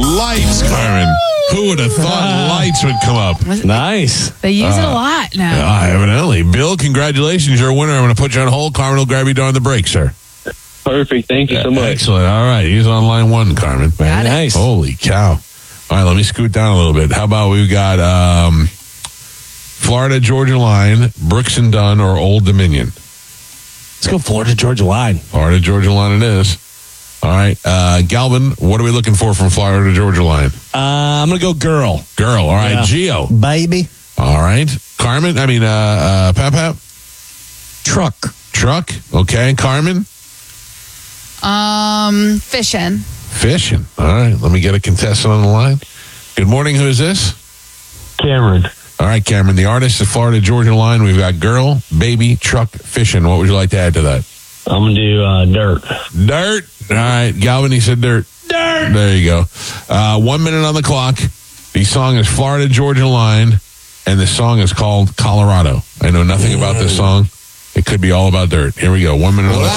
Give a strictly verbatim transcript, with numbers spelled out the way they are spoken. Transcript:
Lights, Carmen. Who would have thought lights would come up? Nice. They use it a lot now. Uh, evidently. Bill, congratulations. You're a winner. I'm going to put you on hold. Carmen will grab you during the break, sir. Perfect. Thank you so much. Excellent. All right. He's on line one, Carmen. Got it. Nice. Holy cow. All right. Let me scoot down a little bit. How about we've got um, Florida Georgia Line, Brooks and Dunn, or Old Dominion? Let's go Florida Georgia Line. Florida Georgia Line it is. All right. Uh, Galvin, what are we looking for from Florida Georgia Line? Uh, I'm going to go girl. Girl. All right. Yeah. Gio. Baby. All right. Carmen, I mean, uh, uh, Pap Pap? Truck. Truck. Okay. Carmen? Um, fishing. Fishing. All right. Let me get a contestant on the line. Good morning. Who is this? Cameron. All right, Cameron. The artist of Florida Georgia Line. We've got girl, baby, truck, fishing. What would you like to add to that? I'm going to do uh, dirt. Dirt. All right. Galvin, he said dirt. Dirt. There you go. Uh, one minute on the clock. The song is Florida Georgia Line, and the song is called Colorado. I know nothing about this song. It could be all about dirt. Here we go. One minute on the